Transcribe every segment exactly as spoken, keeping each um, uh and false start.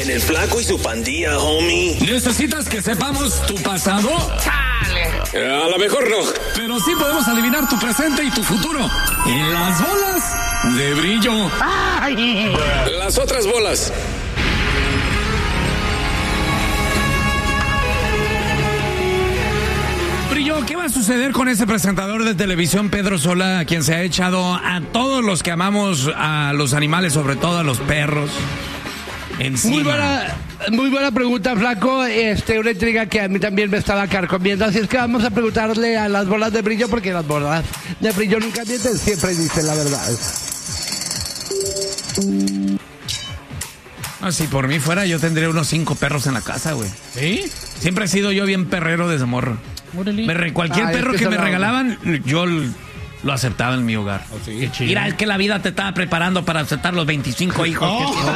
en el Flaco y su pandilla, homie. ¿Necesitas que sepamos tu pasado? Eh, a lo mejor no. Pero sí podemos adivinar tu presente y tu futuro. En las bolas de brillo. Las otras bolas. Brillo, ¿qué va a suceder con ese presentador de televisión, Pedro Sola, a quien se ha echado a todos los que amamos a los animales, sobre todo a los perros, encima? Muy buena, muy buena pregunta, Flaco. Este, una intriga que a mí también me estaba carcomiendo. Así es que vamos a preguntarle a las bolas de brillo, porque las bolas de brillo nunca mienten, siempre dicen la verdad. Ah, si por mí fuera, yo tendría unos cinco perros en la casa, güey. ¿Sí? Siempre he sido yo bien perrero desde morro. Me re, cualquier Ay, perro es que, que me son- regalaban, yo l- lo aceptaba en mi hogar. Oh, sí. Qué chido. Mira, es que la vida te estaba preparando para aceptar los veinticinco hijos. Oh. que tienes.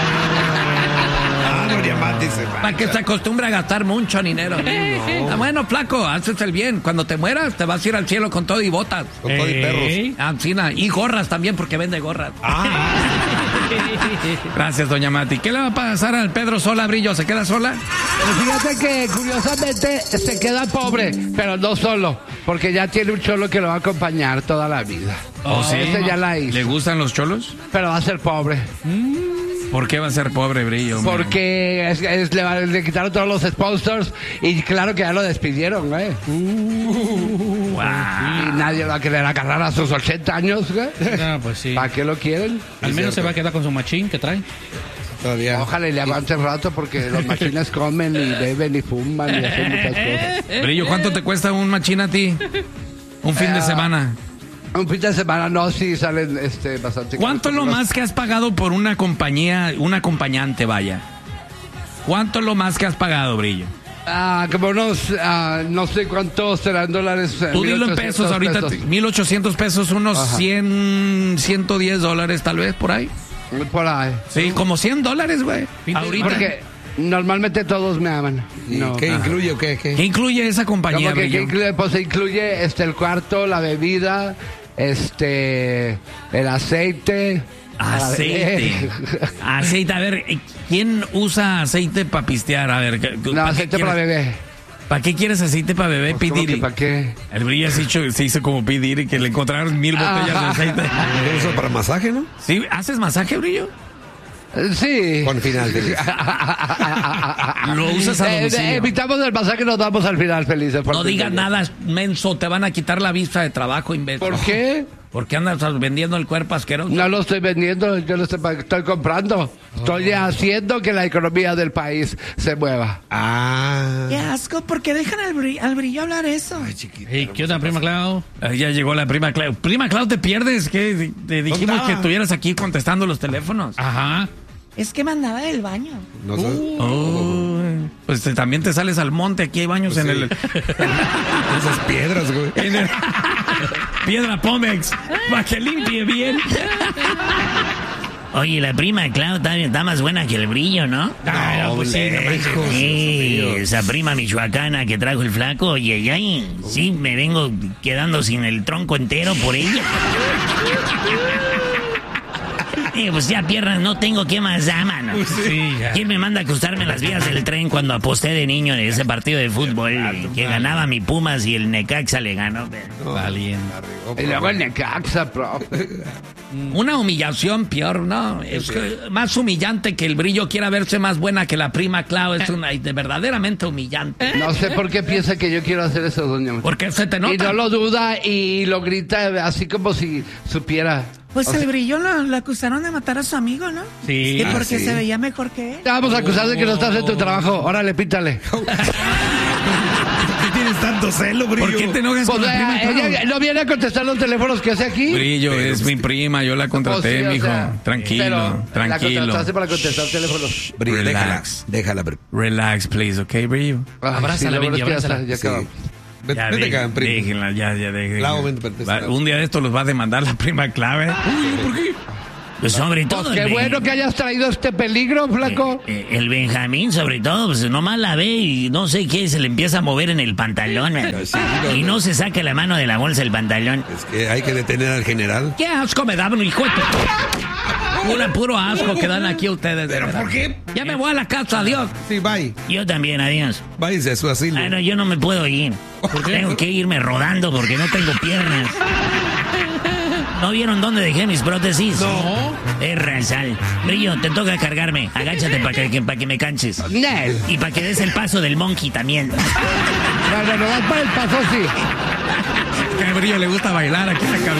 Ah, no, diamantes. Para que se acostumbre a gastar mucho dinero. Ah, bueno, flaco, haces el bien. Cuando te mueras, te vas a ir al cielo con todo y botas. Con todo y perros. Ey. Ah, sí, na- y gorras también, porque vende gorras. Ah, Gracias, doña Mati. ¿Qué le va a pasar al Pedro Sola, Brillo? ¿Se queda sola? Fíjate que curiosamente se queda pobre, pero no solo, porque ya tiene un cholo que lo va a acompañar toda la vida. ¿Oh, sí? Ese ya la hizo, ¿Le gustan los cholos? pero va a ser pobre. ¿Por qué va a ser pobre, Brillo? Porque es, es- le, va- le quitaron todos los sponsors y claro que ya lo despidieron, güey. Wow. Y nadie va a querer agarrar a sus ochenta años, güey. No, pues sí. ¿Para qué lo quieren? Al menos se va a quedar con su machín que trae. todavía. Ojalá y le aguante rato porque los machines comen y beben y fuman y hacen muchas cosas. Brillo, ¿cuánto te cuesta un machín a ti? Un fin de Ah, semana. Un fin de semana no, sí salen este, bastante. ¿Cuánto es lo más que has pagado por una compañía, un acompañante, vaya? ¿Cuánto es lo más que has pagado, Brillo? Ah, como unos, ah, no sé cuántos serán dólares. eh, Tú dilo en mil ochocientos pesos ahorita, pesos. mil ochocientos pesos, unos Ajá. cien, ciento diez dólares tal vez, por ahí. Por ahí. Sí, como cien dólares, güey. Ahorita. Porque normalmente todos me aman. ¿Y No. ¿Qué incluye o qué? ¿Qué qué? incluye esa compañía, ¿Cómo que, Brillo? qué incluye? Pues incluye este, el cuarto, la bebida, este, el aceite. Aceite. Aceite, a ver, ¿quién usa aceite para pistear? A ver, No, aceite para bebé. ¿Para qué quieres aceite para bebé, Pues, ¿cómo que Pidiri? para qué? El Brillo se hizo, se hizo como Pidiri, que le encontraron mil botellas de aceite. Eso para masaje, ¿no? ¿Sí? ¿Haces masaje, Brillo? Eh, Sí. Con final feliz. Lo usas a Eh, domicilio. eh, evitamos el pasaje, nos damos al final felices. por No fin digas de- nada, menso, te van a quitar la visa de trabajo, imbécil. ¿Por qué? ¿Por qué andas vendiendo el cuerpo asqueroso? No lo estoy vendiendo, yo lo estoy, estoy comprando. Estoy haciendo que la economía del país se mueva. Ah. Qué asco, ¿por qué dejan al brillo, al brillo hablar eso? Ay, chiquito. Hey, ¿qué onda, prima Clau? Ah, ya llegó la prima Clau. Prima Clau, te pierdes. ¿Qué? Te dijimos estaba? que estuvieras aquí contestando los teléfonos. Ajá. Es que me andaba del baño. No sé. Oh, pues te- también te sales al monte. Aquí hay baños Pues en sí. el... Esas piedras, güey. en el- Piedra Pómex. Para que limpie bien. Oye, la prima Clau está, está más buena que el Brillo, ¿no? Ay, no, pues sí, no manches. Sí, esa prima michoacana que trajo el flaco, oye, ay, sí, me vengo quedando sin el tronco entero por ella. Eh, pues ya piernas no tengo, ¿qué más da, mano? Sí, ya. ¿Quién me manda a acostarme en las vías del tren cuando aposté de niño en ese partido de fútbol? eh, que ganaba mi Pumas y el Necaxa le ganó. Valiente. Y luego el Necaxa, profe. Una humillación peor, ¿no? Es que más humillante que el Brillo quiera verse más buena que la prima Clau. Es una, de verdaderamente humillante. No sé por qué piensa que yo quiero hacer eso, doña María. Porque se te nota. Y no lo duda y lo grita así como si supiera. Pues O sea, el brillo lo, lo acusaron de matar a su amigo, ¿no? Sí. Que Ah, porque sí. se veía mejor que él. te vamos a acusar de que no estás en tu trabajo. Órale, pítale. ¿Por qué tienes tanto celo, Brillo? ¿Por qué te enojas Pues, con la prima eh, Clau? ella no viene a contestar los teléfonos que hace aquí. Brillo, es mi prima, yo la contraté, Pues sí, o mijo. sea, tranquilo, pero tranquilo. La contrataste para contestar teléfonos. Brillo, déjala. Relax. Déjala, Brillo. Relax, please, ¿ok, Brillo? Ay, Abrázala, lo bueno Benji, es que ya abrázala. está, ya Sí. acabamos. Vete, Ya, vete de- acá, primo. déjenla, ya, ya, déjenla. Clau, vente para este Va- lado. un día de esto los va a demandar la prima clave. Pues sobre todo. Pues qué el Ben- bueno que hayas traído este peligro, flaco. Eh, el Benjamín, sobre todo, pues nomás la ve y no sé qué, se le empieza a mover en el pantalón. man. Sí, no, y no. no se saca la mano de la bolsa del pantalón. Es que hay que detener al general. ¡Qué asco me daba un hijo de tu- Pura, puro asco que dan aquí ustedes. ¿Pero por qué? Ya me voy a la casa, adiós. Sí, bye. Yo también, adiós. Váyase a su asilo. Ah, no, yo no me puedo ir. Tengo que irme rodando porque no tengo piernas. ¿No vieron dónde dejé mis prótesis? No. Es rasal. Brillo, te toca cargarme. Agáchate para que, pa que me canches. Nel. Y para que des el paso del monkey también. No, no, no, vas para el paso, sí. Que a Brillo le gusta bailar aquí en la cabina.